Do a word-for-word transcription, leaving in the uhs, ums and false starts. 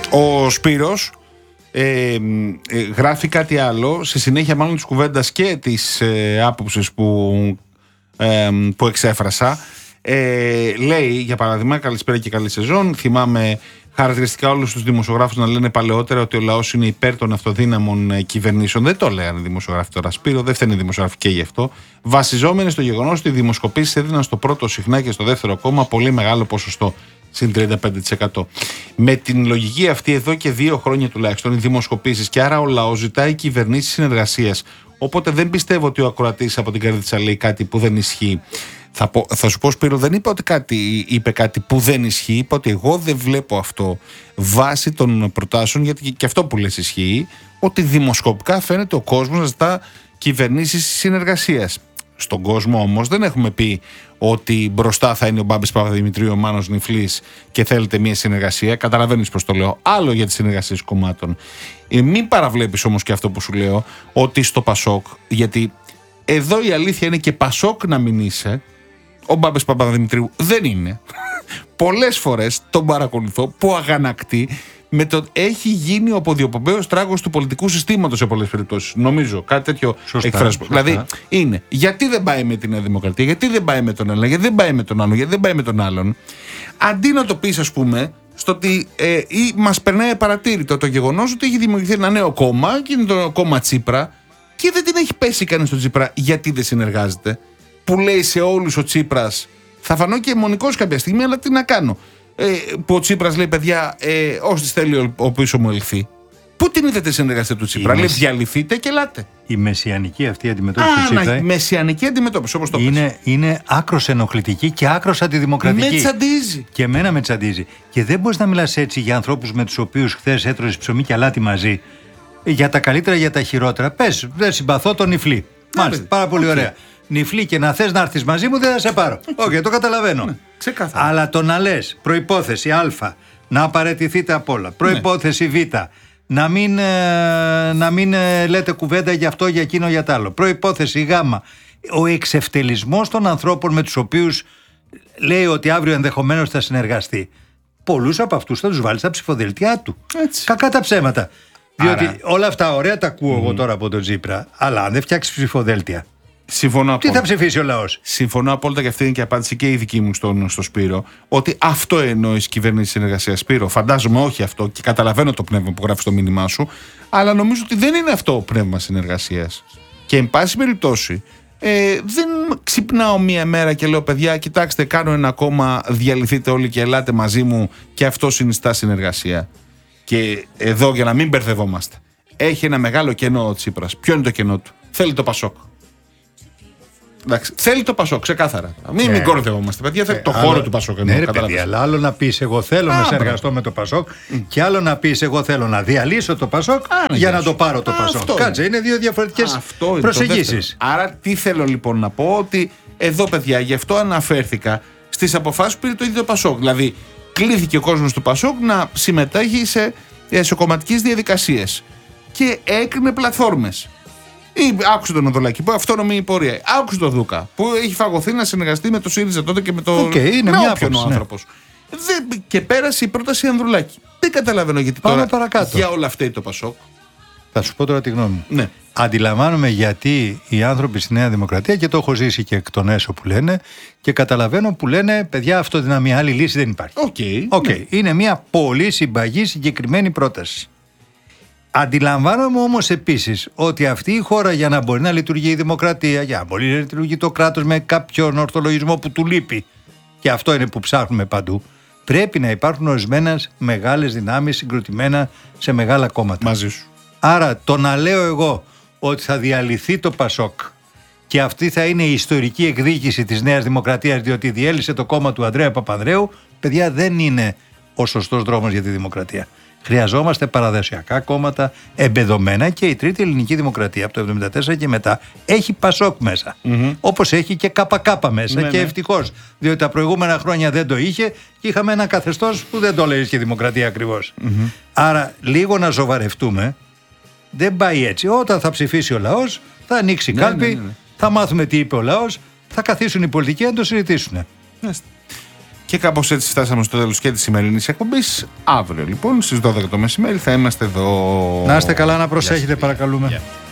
Ο Σπύρος ε, ε, γράφει κάτι άλλο, σε συνέχεια μάλλον της κουβέντας και της ε, άποψης που, ε, που εξέφρασα. Ε, λέει, για παράδειγμα, καλησπέρα και καλή σεζόν. Θυμάμαι χαρακτηριστικά όλους τους δημοσιογράφους να λένε παλαιότερα ότι ο λαός είναι υπέρ των αυτοδύναμων κυβερνήσεων. Δεν το λέγανε οι δημοσιογράφοι τώρα, Σπύρο, δεν φταίνει οι δημοσιογράφοι και γι' αυτό. Βασιζόμενοι στο γεγονός ότι οι δημοσκοπήσεις έδιναν στο πρώτο συχνά και στο δεύτερο κόμμα πολύ μεγάλο ποσοστό, συν τριάντα πέντε τοις εκατό. Με την λογική αυτή, εδώ και δύο χρόνια τουλάχιστον, οι δημοσκοπήσεις και άρα ο λαός ζητάει κυβερνήσεις συνεργασίας. Οπότε δεν πιστεύω ότι ο ακροατής από την Καρδίτσα λέει κάτι που δεν ισχύει. Θα, πω, θα σου πω, Σπύρο, δεν είπε ότι κάτι, είπε κάτι που δεν ισχύει. Είπε ότι εγώ δεν βλέπω αυτό βάσει των προτάσεων, γιατί και αυτό που λες ισχύει, ότι δημοσκοπικά φαίνεται ο κόσμος να ζητά κυβερνήσεις συνεργασίας. Στον κόσμο όμως δεν έχουμε πει ότι μπροστά θα είναι ο Μπάμπης Παπαδημητρίου, ο Μάνος Νιφλής και θέλετε μια συνεργασία. Καταλαβαίνεις πώς το λέω. Άλλο για τις συνεργασίες κομμάτων. Ε, μην παραβλέπεις όμως και αυτό που σου λέω, ότι στο Πασόκ, γιατί εδώ η αλήθεια είναι και Πασόκ να μην είσαι, ο Μπάμπης Παπαδημητρίου δεν είναι. Πολλές φορές τον παρακολουθώ που αγανακτεί με το έχει γίνει ο αποδιοπομπαίος τράγος του πολιτικού συστήματος σε πολλές περιπτώσεις. Νομίζω κάτι τέτοιο εκφράσμα. Δηλαδή είναι γιατί δεν πάει με την Νέα Δημοκρατία, γιατί δεν πάει με τον ένα, γιατί δεν πάει με τον άλλο, γιατί δεν πάει με τον άλλον. Αντί να το πεις, ας πούμε, στο ότι ε, ή μας περνάει παρατήρητο το γεγονός ότι έχει δημιουργηθεί ένα νέο κόμμα και είναι το κόμμα Τσίπρα και δεν την έχει πέσει κανείς στον Τσίπρα γιατί δεν συνεργάζεται. Που λέει σε όλους ο Τσίπρας, θα φανώ και αιμονικός κάποια στιγμή, αλλά τι να κάνω. Ε, που ο Τσίπρας λέει, παιδιά, ε, όσοι θέλει ο, ο πίσω μου ελθεί. Πού την είδατε συνεργαστή του Τσίπρα? Λέει, διαλυθείτε και ελάτε. Η μεσιανική αυτή αντιμετώπιση του Τσίπρα. Η μεσιανική αντιμετώπιση, όπως το πες. Είναι, είναι άκρος ενοχλητική και άκρος αντιδημοκρατική. Με τσαντίζει. Και εμένα με τσαντίζει. Και δεν μπορείς να μιλάς έτσι για ανθρώπους με τους οποίους χθες έτρωγες ψωμί και αλάτι μαζί. Για τα καλύτερα, για τα χειρότερα. Πες, δεν συμπαθώ τον Νιφλή. Μάλιστα, πάρα πολύ okay. ωραία. Νιφλή, και να θες να έρθεις μαζί μου, δεν θα σε πάρω. Οκ, okay, το καταλαβαίνω. Ναι, ξεκάθαρα. Αλλά το να λες προϋπόθεση Α, να απαρατηθείτε απ' όλα. Προϋπόθεση ναι. Β, να μην, ε, να μην ε, λέτε κουβέντα για αυτό, για εκείνο, για τ' άλλο. Προϋπόθεση Γ, ο εξευτελισμός των ανθρώπων με τους οποίους λέει ότι αύριο ενδεχομένως θα συνεργαστεί. Πολλούς από αυτούς θα τους βάλει στα ψηφοδελτιά του. Έτσι. Κακά τα ψέματα. Διότι άρα, όλα αυτά ωραία τα ακούω mm. εγώ τώρα από τον Τσίπρα, αλλά αν δεν φτιάξει ψηφοδέλτια. Συμφωνώ τι θα ψηφίσει ο λαός? Συμφωνώ απόλυτα, και αυτή είναι και η απάντηση και η δική μου στον, στο Σπύρο. Ότι αυτό εννοεί κυβέρνηση συνεργασία. Σπύρο, φαντάζομαι όχι αυτό και καταλαβαίνω το πνεύμα που γράφει στο μήνυμά σου, αλλά νομίζω ότι δεν είναι αυτό πνεύμα συνεργασίας. Και εν πάση περιπτώσει, ε, δεν ξυπνάω μία μέρα και λέω, παιδιά, κοιτάξτε, κάνω ένα κόμμα, διαλυθείτε όλοι και ελάτε μαζί μου, και αυτό συνιστά συνεργασία. Και εδώ, για να μην μπερδευόμαστε, έχει ένα μεγάλο κενό ο Τσίπρας. Ποιο είναι το κενό του? Θέλει το Πασόκ. Εντάξει, θέλει το Πασόκ, ξεκάθαρα. Μην yeah. μην κορδευόμαστε, παιδιά. Θέλει yeah. το χώρο yeah. του Πασόκ. Ναι, ρε παιδιά, αλλά άλλο να πεις εγώ θέλω ah, να συνεργαστώ ah, με το Πασόκ mm. και άλλο να πεις εγώ θέλω να διαλύσω το Πασόκ ah, για να το πάρω το ah, Πασόκ. Κάτσε, είναι δύο διαφορετικές ah, προσεγγίσεις. Άρα τι θέλω λοιπόν να πω? Ότι εδώ, παιδιά, γι' αυτό αναφέρθηκα στις αποφάσεις που πήρε το ίδιο το Πασόκ. Δηλαδή, κλήθηκε ο κόσμος του Πασόκ να συμμετέχει σε, σε κομματικές διαδικασίες και έκρινε πλατφόρμες. Ή άκουσε τον Οδωλάκη που αυτόνομη η πορεία. Άκουσε τον Δούκα που έχει φαγωθεί να συνεργαστεί με το ΣΥΡΙΖΑ τότε και με τον okay, είναι μια όποιον ο άνθρωπος. Ναι. Και πέρασε η πρόταση Ανδρουλάκη. Δεν καταλαβαίνω γιατί Πάμε τώρα παρακάτω. Για όλα αυτά το Πασόκ. Θα σου πω τώρα τη γνώμη μου. Ναι. Αντιλαμβάνομαι γιατί οι άνθρωποι στη Νέα Δημοκρατία, και το έχω ζήσει και εκ των έσω που λένε, και καταλαβαίνω που λένε, παιδιά, αυτοδυναμία, άλλη λύση δεν υπάρχει. Okay, okay. Ναι. Είναι μια πολύ συμπαγή συγκεκριμένη πρόταση. Αντιλαμβάνομαι όμως επίσης ότι αυτή η χώρα, για να μπορεί να λειτουργεί η δημοκρατία, για να μπορεί να λειτουργεί το κράτος με κάποιον ορθολογισμό που του λείπει, και αυτό είναι που ψάχνουμε παντού, πρέπει να υπάρχουν ορισμένες μεγάλες δυνάμεις συγκροτημένα σε μεγάλα κόμματα. Μαζί σου. Άρα το να λέω εγώ ότι θα διαλυθεί το Πασόκ και αυτή θα είναι η ιστορική εκδίκηση της Νέας Δημοκρατίας διότι διέλυσε το κόμμα του Ανδρέα Παπανδρέου, παιδιά, δεν είναι ο σωστός δρόμος για τη δημοκρατία. Χρειαζόμαστε παραδοσιακά κόμματα εμπεδομένα, και η Τρίτη Ελληνική Δημοκρατία από το εβδομήντα τέσσερα και μετά έχει Πασόκ μέσα. Mm-hmm. Όπως έχει και ΚΚ μέσα. Ναι, και ναι. ευτυχώς, διότι τα προηγούμενα χρόνια δεν το είχε και είχαμε ένα καθεστώς που δεν το λέει και δημοκρατία ακριβώς. Mm-hmm. Άρα λίγο να σοβαρευτούμε. Δεν πάει έτσι. Όταν θα ψηφίσει ο λαός, θα ανοίξει ναι, κάλπη, ναι, ναι, ναι. θα μάθουμε τι είπε ο λαός, θα καθίσουν οι πολιτικοί να το συζητήσουν. Ναι. Και κάπως έτσι φτάσαμε στο τέλος και της σημερινής εκπομπής. Αύριο λοιπόν στις δώδεκα το μεσημέρι θα είμαστε εδώ. Να είστε καλά, να προσέχετε παρακαλούμε. Yeah.